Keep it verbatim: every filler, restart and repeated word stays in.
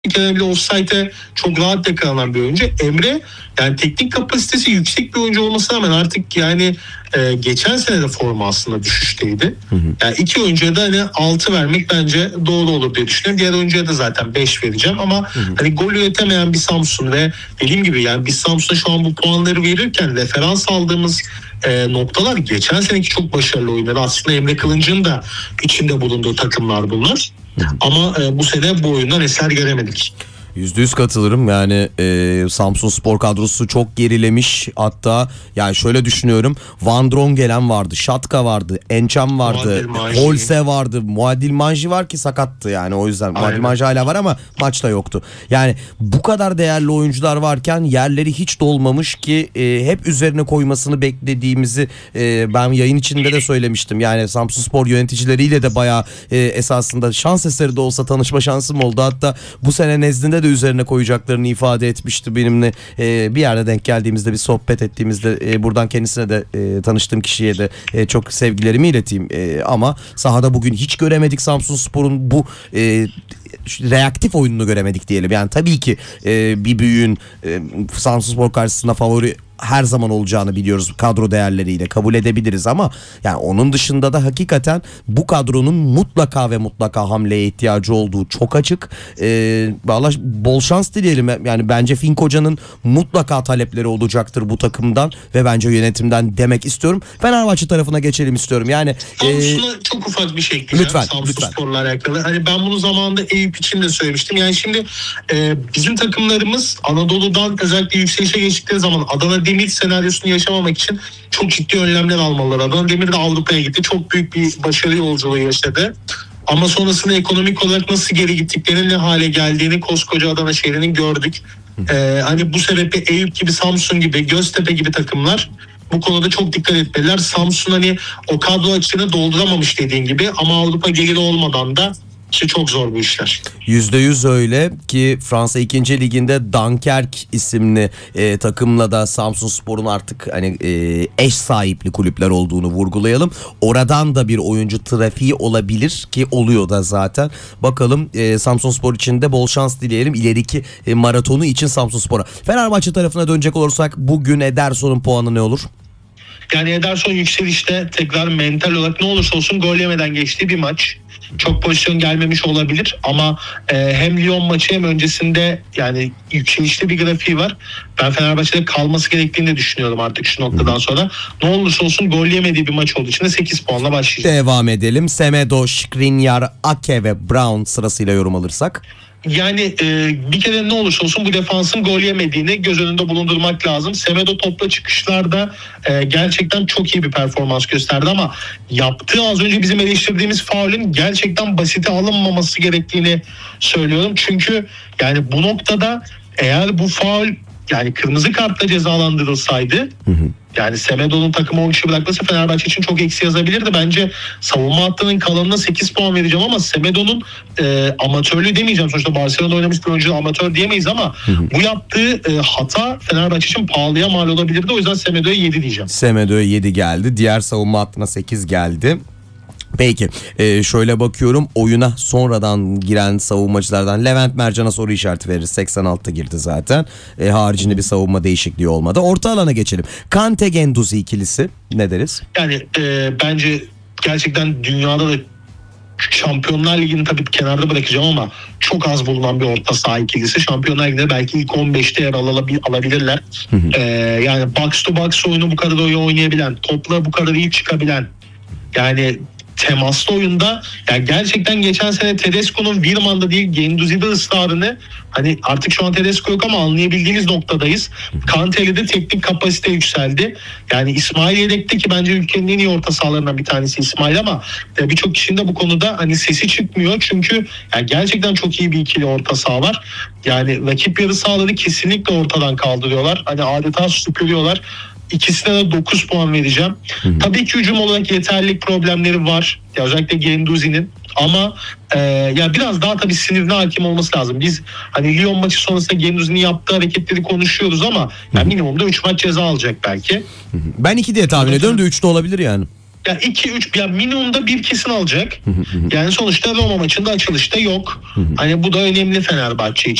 bir kere bile offside'e çok rahat yakalanan bir oyuncu. Emre yani teknik kapasitesi yüksek bir oyuncu olmasına rağmen artık yani e, geçen sene de forma aslında düşüşteydi. Hı hı. Yani iki oyuncuya da hani altı vermek bence doğru olur diye düşünüyorum. Diğer oyuncuya da zaten beş vereceğim ama hı hı. hani gol üretemeyen bir Samsun ve dediğim gibi yani biz Samsun'a şu an bu puanları verirken referans aldığımız e, noktalar geçen seneki çok başarılı oyunları. Aslında Emre Kılınç'ın da içinde bulunduğu takımlar bunlar. Hı hı. Ama e, bu sene bu oyundan eser göremedik. yüzde yüz katılırım yani e, Samsun Spor kadrosu çok gerilemiş, hatta yani şöyle düşünüyorum, Van Drongelen vardı, Şatka vardı, Ençam vardı, Holse vardı, Muadil Manji var ki sakattı yani o yüzden Muadil Manji hala var ama maçta yoktu. Yani bu kadar değerli oyuncular varken yerleri hiç dolmamış ki e, hep üzerine koymasını beklediğimizi e, ben yayın içinde de söylemiştim. Yani Samsun Spor yöneticileriyle de bayağı e, esasında şans eseri de olsa tanışma şansım oldu. Hatta bu sene nezdinde de üzerine koyacaklarını ifade etmişti benimle. Ee, bir yerde denk geldiğimizde, bir sohbet ettiğimizde e, buradan kendisine de e, tanıştığım kişiye de e, çok sevgilerimi ileteyim. E, ama sahada bugün hiç göremedik Samsun Spor'un bu e, reaktif oyununu göremedik diyelim. Yani tabii ki e, bir büyüğün e, Samsun Spor karşısında favori her zaman olacağını biliyoruz, kadro değerleriyle kabul edebiliriz ama yani onun dışında da hakikaten bu kadronun mutlaka ve mutlaka hamleye ihtiyacı olduğu çok açık. Ee, vallahi bol şans dileyelim. Yani bence Fink Hoca'nın mutlaka talepleri olacaktır bu takımdan ve bence yönetimden demek istiyorum. Fenerbahçe tarafına geçelim istiyorum. Yani Samsun'a e... çok ufak bir şey ekleyeceğim. Lütfen, Samsun lütfen. Spor'la alakalı. Hani ben bunu zamanında Eyüp için de söylemiştim. Yani şimdi e, bizim takımlarımız Anadolu'dan özellikle yükselişe geçtikleri zaman Adana Demir senaryosunu yaşamamak için çok ciddi önlemler almalılar. Adana Demir de Avrupa'ya gitti. Çok büyük bir başarı yolculuğu yaşadı. Ama sonrasında ekonomik olarak nasıl geri gittiklerinin ne hale geldiğini koskoca Adana şehrinin gördük. Ee, hani bu sebeple Eyüp gibi, Samsun gibi, Göztepe gibi takımlar bu konuda çok dikkat etmeliler. Samsun hani o kadro açığını dolduramamış dediğin gibi ama Avrupa geliri olmadan da İşte çok zor bu işler. yüzde yüz öyle ki Fransa ikinci liginde Dunkerque isimli e, takımla da Samsun Spor'un artık hani e, eş sahipli kulüpler olduğunu vurgulayalım. Oradan da bir oyuncu trafiği olabilir ki oluyor da zaten. Bakalım e, Samsun Spor için de bol şans dileyelim ileriki e, maratonu için Samsun Spor'a. Fenerbahçe tarafına dönecek olursak bugün Ederson'un puanı ne olur? Yani Ederson yükselişte tekrar mental olarak ne olursa olsun gol yemeden geçtiği bir maç. Çok pozisyon gelmemiş olabilir ama e, hem Lyon maçı hem öncesinde yani yükselişte bir grafiği var. Ben Fenerbahçe'de kalması gerektiğini de düşünüyorum artık şu noktadan sonra. Ne olursa olsun gol yemediği bir maç olduğu için de sekiz puanla başlayacak. Devam edelim. Semedo, Skriniar, Ake ve Brown sırasıyla yorum alırsak. Yani e, bir kere ne olursa olsun bu defansın gol yemediğini göz önünde bulundurmak lazım. Semedo topla çıkışlarda e, gerçekten çok iyi bir performans gösterdi ama yaptığı az önce bizim eleştirdiğimiz faulün gerçekten basite alınmaması gerektiğini söylüyorum. Çünkü yani bu noktada eğer bu faul yani kırmızı kartla cezalandırılsaydı hı hı. Yani Semedo'nun takımı on kişi bırakması Fenerbahçe için çok eksi yazabilirdi. Bence savunma hattının kalanına sekiz puan vereceğim ama Semedo'nun e, amatörlüğü demeyeceğim. Sonuçta Barcelona'da oynamış bir oyuncu amatör diyemeyiz ama hı hı. bu yaptığı e, hata Fenerbahçe için pahalıya mal olabilirdi. O yüzden Semedo'ya yedi diyeceğim. Semedo'ya yedi geldi. Diğer savunma hattına sekiz geldi. Peki e, şöyle bakıyorum oyuna sonradan giren savunmacılardan Levent Mercan'a soru işareti veririz. seksen altı girdi zaten. E, haricinde bir savunma değişikliği olmadı. Orta alana geçelim. Kante Genduzi ikilisi ne deriz? Yani e, bence gerçekten dünyada da Şampiyonlar Ligi'ni tabii kenarda bırakacağım ama çok az bulunan bir orta saha ikilisi. Şampiyonlar Ligi'nde belki ilk on beşte yer alabilirler. Hı hı. Ee, yani box to box oyunu bu kadar iyi oynayabilen, topla bu kadar iyi çıkabilen, yani temaslı oyunda yani gerçekten geçen sene Tedesco'nun Wirman'da değil Genduzi'de ısrarını hani artık şu an Tedesco yok ama anlayabildiğimiz noktadayız. Kante'li de teknik kapasite yükseldi. Yani İsmail Yedek'te ki bence ülkenin en iyi orta sahalarından bir tanesi İsmail ama birçok kişinin de bu konuda hani sesi çıkmıyor. Çünkü yani gerçekten çok iyi bir ikili orta saha var. Yani rakip yarı sahaları kesinlikle ortadan kaldırıyorlar. Hani adeta süpürüyorlar. İkisine de dokuz puan vereceğim. Hı hı. Tabii ki hücum olarak yeterlilik problemleri var. Ya özellikle Genduzi'nin. Ama e, ya biraz daha tabii sinirine hakim olması lazım. Biz hani Lyon maçı sonrasında Genduzi'nin yaptığı hareketleri konuşuyoruz ama yani minimumda üç maç ceza alacak belki. Ben iki diye tahmin ediyorum da üç de olabilir yani. Ya iki üç ya minimumda bir kesin alacak. Yani sonuçta Roma maçında açılışta yok. Hani bu da önemli Fenerbahçe için.